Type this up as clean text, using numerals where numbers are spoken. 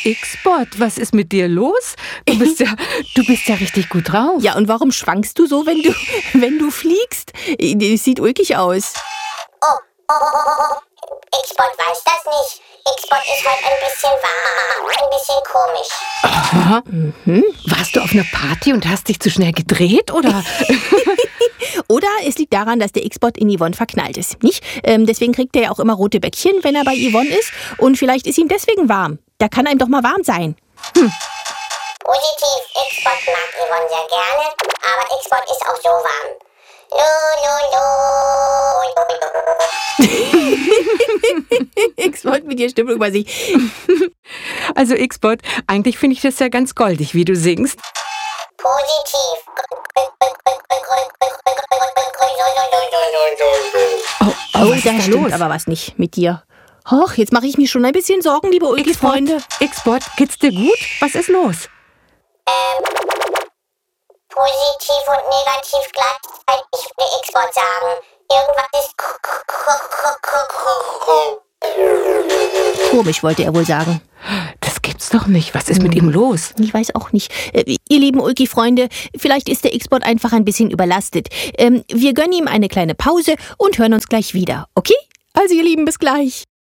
X-Bot, was ist mit dir los? Du bist ja richtig gut drauf. Ja, und warum schwankst du so, wenn du fliegst? Das sieht ulkig aus. X-Bot weiß das nicht. X-Bot ist halt ein bisschen warm, ein bisschen komisch. Aha. Warst du auf einer Party und hast dich zu schnell gedreht, oder? Oder es liegt daran, dass der X-Bot in Yvonne verknallt ist, nicht? Deswegen kriegt er ja auch immer rote Bäckchen, wenn er bei Yvonne ist. Und vielleicht ist ihm deswegen warm. Da kann einem doch mal warm sein. Positiv, X-Bot mag Yvonne sehr gerne, aber X-Bot ist auch so warm. X-Bot mit der Stimme über sich. Also X-Bot, eigentlich finde ich das ja ganz goldig, wie du singst. Positiv. Oh, da stimmt aber was nicht mit dir. Och, jetzt mache ich mir schon ein bisschen Sorgen, liebe Ulki-Freunde. X-Bot, geht's dir gut? Was ist los? Positiv und negativ gleichzeitig, würde X-Bot sagen. Irgendwas ist Komisch, wollte er wohl sagen. Das gibt's doch nicht. Was ist mit ihm los? Ich weiß auch nicht. Ihr lieben Ulki-Freunde, vielleicht ist der X-Bot einfach ein bisschen überlastet. Wir gönnen ihm eine kleine Pause und hören uns gleich wieder, okay? Also ihr Lieben, bis gleich.